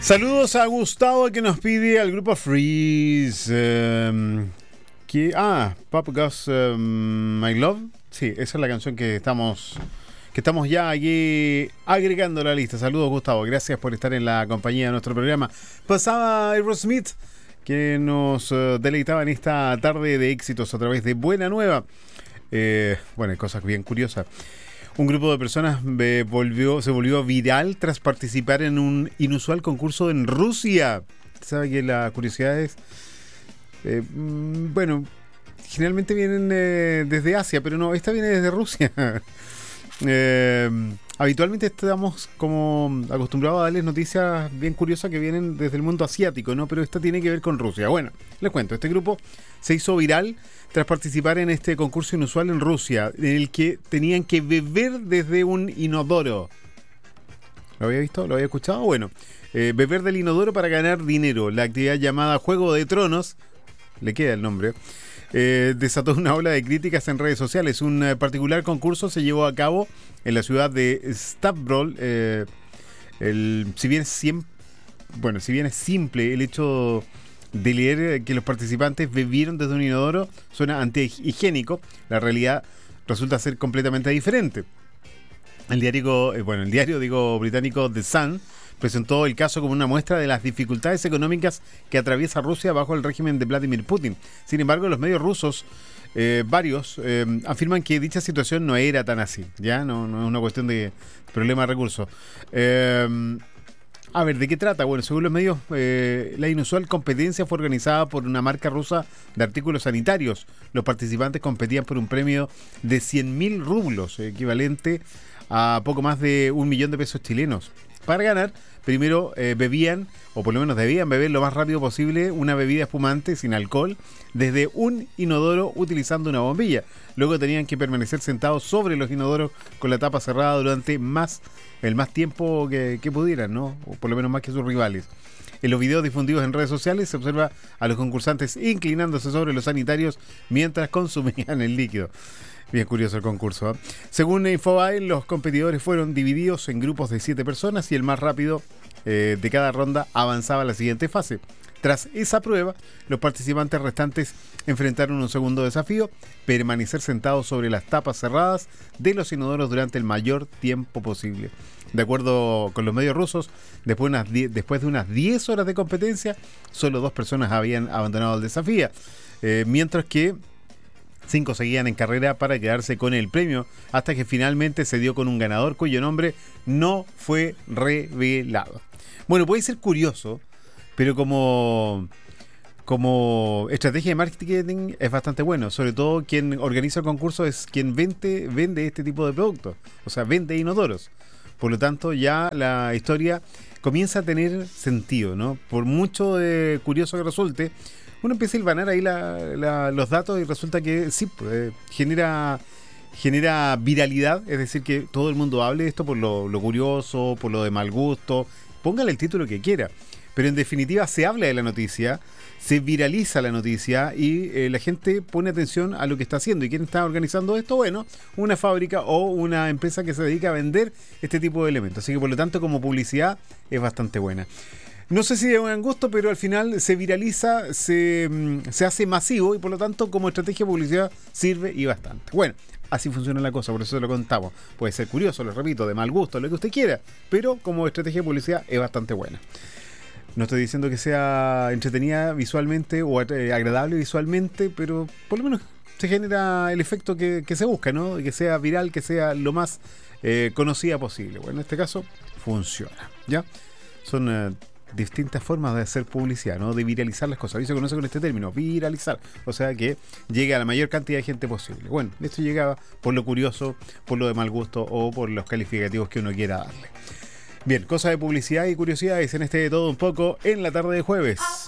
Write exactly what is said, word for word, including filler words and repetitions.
Saludos a Gustavo que nos pide al grupo Freeze. Um, que, ah, Pop Goes um, My Love. Sí, esa es la canción que estamos que estamos ya aquí agregando a la lista. Saludos, Gustavo. Gracias por estar en la compañía de nuestro programa. Pasaba Aerosmith, que nos uh, deleitaba en esta tarde de éxitos a través de Buena Nueva. Eh, bueno, cosas bien curiosas. Un grupo de personas eh, volvió, se volvió viral tras participar en un inusual concurso en Rusia. ¿Sabe que la curiosidad es? Eh, bueno, generalmente vienen eh, desde Asia, pero no, esta viene desde Rusia. eh, habitualmente estamos como acostumbrados a darles noticias bien curiosas que vienen desde el mundo asiático, ¿no? Pero esta tiene que ver con Rusia. Bueno, les cuento, este grupo se hizo viral tras participar en este concurso inusual en Rusia, en el que tenían que beber desde un inodoro. ¿Lo había visto? ¿Lo había escuchado? Bueno, eh, beber del inodoro para ganar dinero. La actividad llamada Juego de Tronos, le queda el nombre, eh, desató una ola de críticas en redes sociales. Un eh, particular concurso se llevó a cabo en la ciudad de Stavropol. Eh, el, si bien siempre, bueno, si bien es simple el hecho de leer que los participantes bebieron desde un inodoro, suena antihigiénico, la realidad resulta ser completamente diferente. El diario, bueno, el diario digo, británico The Sun presentó el caso como una muestra de las dificultades económicas que atraviesa Rusia bajo el régimen de Vladimir Putin. Sin embargo, los medios rusos, eh, varios, eh, afirman que dicha situación no era tan así, ¿ya? No, no es una cuestión de problema de recursos. Eh, A ver, ¿de qué trata? Bueno, según los medios, eh, la inusual competencia fue organizada por una marca rusa de artículos sanitarios. Los participantes competían por un premio de cien mil rublos, equivalente a poco más de un millón de pesos chilenos. Para ganar, primero eh, bebían, o por lo menos debían beber lo más rápido posible, una bebida espumante sin alcohol desde un inodoro utilizando una bombilla. Luego tenían que permanecer sentados sobre los inodoros con la tapa cerrada durante más el más tiempo que, que pudieran, ¿no? O por lo menos más que sus rivales. En los videos difundidos en redes sociales se observa a los concursantes inclinándose sobre los sanitarios mientras consumían el líquido. Bien curioso el concurso, ¿eh? Según Infobae, los competidores fueron divididos en grupos de siete personas y el más rápido eh, de cada ronda avanzaba a la siguiente fase. Tras esa prueba, los participantes restantes enfrentaron un segundo desafío: permanecer sentados sobre las tapas cerradas de los inodoros durante el mayor tiempo posible. De acuerdo con los medios rusos, después de unas die- después de unas diez horas de competencia, solo dos personas habían abandonado el desafío, eh, mientras que cinco seguían en carrera para quedarse con el premio, hasta que finalmente se dio con un ganador cuyo nombre no fue revelado. Bueno, puede ser curioso, pero como, como estrategia de marketing es bastante bueno. Sobre todo quien organiza el concurso es quien vende, vende este tipo de productos, o sea, vende inodoros. Por lo tanto, ya la historia comienza a tener sentido, ¿no? Por mucho de curioso que resulte, uno empieza a hilvanar ahí la, la, los datos y resulta que sí, pues, genera, genera viralidad, es decir, que todo el mundo hable de esto por lo, lo curioso, por lo de mal gusto, póngale el título que quiera. Pero en definitiva se habla de la noticia, se viraliza la noticia y eh, la gente pone atención a lo que está haciendo. ¿Y quién está organizando esto? Bueno, una fábrica o una empresa que se dedica a vender este tipo de elementos. Así que por lo tanto, como publicidad es bastante buena. No sé si de buen gusto, pero al final se viraliza, se, se hace masivo y por lo tanto como estrategia de publicidad sirve y bastante. Bueno, así funciona la cosa, por eso lo contamos. Puede ser curioso, lo repito, de mal gusto, lo que usted quiera, pero como estrategia de publicidad es bastante buena. No estoy diciendo que sea entretenida visualmente o eh, agradable visualmente, pero por lo menos se genera el efecto que, que se busca, ¿no? Que sea viral, que sea lo más eh, conocida posible. Bueno, en este caso funciona, ¿ya? Son eh, distintas formas de hacer publicidad, ¿no? De viralizar las cosas. A mí se conoce con este término, viralizar. O sea, que llegue a la mayor cantidad de gente posible. Bueno, esto llegaba por lo curioso, por lo de mal gusto o por los calificativos que uno quiera darle. Bien, cosas de publicidad y curiosidades en este de todo un poco en la tarde de jueves.